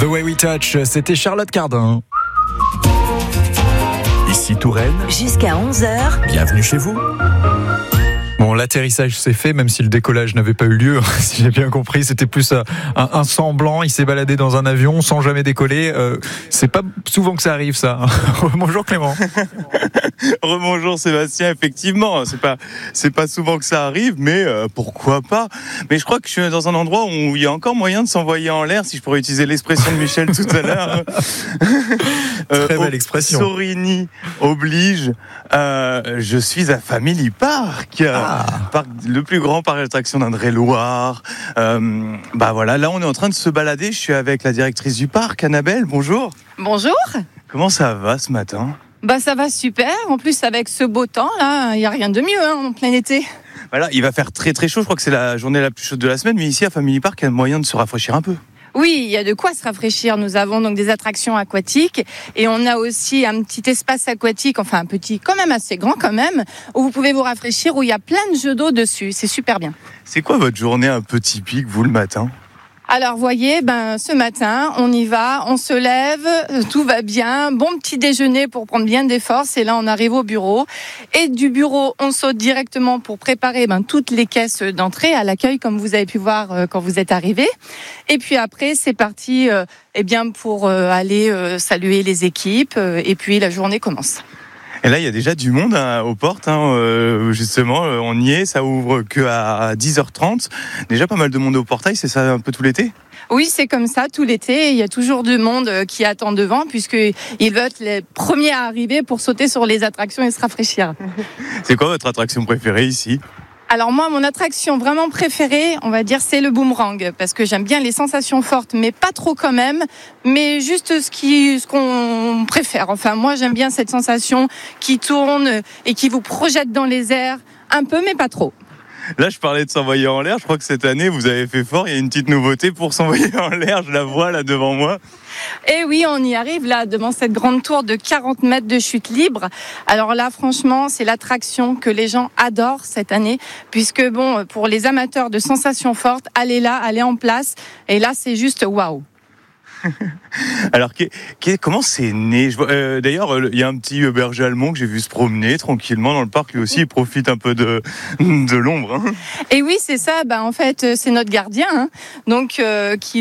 The Way We Touch, c'était Charlotte Cardin. Ici Touraine. Jusqu'à 11h. Bienvenue chez vous. Bon, l'atterrissage s'est fait, même si le décollage n'avait pas eu lieu. Si j'ai bien compris, c'était plus un semblant. Il s'est baladé dans un avion sans jamais décoller. C'est pas souvent que ça arrive, ça. Bonjour Clément. Rebonjour Sébastien, effectivement, c'est pas souvent que ça arrive, mais pourquoi pas. Mais je crois que je suis dans un endroit où il y a encore moyen de s'envoyer en l'air, si je pourrais utiliser l'expression de Michel tout à l'heure. Très belle expression. Sorini oblige. Je suis à Family Park, le plus grand parc d'attractions d'Indre-et-Loire. Voilà, là on est en train de se balader. Je suis avec la directrice du parc, Annabelle. Bonjour. Bonjour. Comment ça va ce matin ? Ça va super. En plus, avec ce beau temps, là, il n'y a rien de mieux en plein été. Voilà, il va faire très très chaud. Je crois que c'est la journée la plus chaude de la semaine. Mais ici, à Family Park, il y a moyen de se rafraîchir un peu. Oui, il y a de quoi se rafraîchir. Nous avons donc des attractions aquatiques et on a aussi un petit espace aquatique, enfin un petit, quand même assez grand quand même, où vous pouvez vous rafraîchir, où il y a plein de jeux d'eau dessus. C'est super bien. C'est quoi votre journée un peu typique, vous, le matin ? Alors, voyez, ce matin, on y va, on se lève, tout va bien, bon petit déjeuner pour prendre bien des forces, et là, on arrive au bureau. Et du bureau, on saute directement pour préparer toutes les caisses d'entrée à l'accueil, comme vous avez pu voir quand vous êtes arrivés. Et puis après, c'est parti pour aller saluer les équipes, et puis la journée commence. Et là, il y a déjà du monde aux portes, justement, on y est, ça ouvre qu'à 10h30. Déjà pas mal de monde au portail, c'est ça un peu tout l'été ? Oui, c'est comme ça, tout l'été, il y a toujours du monde qui attend devant, puisqu'ils veulent être les premiers à arriver pour sauter sur les attractions et se rafraîchir. C'est quoi votre attraction préférée ici ? Alors moi, mon attraction vraiment préférée, on va dire, c'est le boomerang, parce que j'aime bien les sensations fortes, mais pas trop quand même, mais juste ce qu'on préfère. Enfin, moi, j'aime bien cette sensation qui tourne et qui vous projette dans les airs, un peu, mais pas trop. Là, je parlais de s'envoyer en l'air. Je crois que cette année, vous avez fait fort. Il y a une petite nouveauté pour s'envoyer en l'air. Je la vois là devant moi. Et oui, on y arrive là, devant cette grande tour de 40 mètres de chute libre. Alors là, franchement, c'est l'attraction que les gens adorent cette année, puisque pour les amateurs de sensations fortes, allez là, allez en place. Et là, c'est juste waouh. Alors, comment c'est né ? D'ailleurs, il y a un petit berger allemand que j'ai vu se promener tranquillement dans le parc. Lui aussi, il profite un peu de l'ombre. Et oui, c'est ça. En fait, c'est notre gardien, donc qui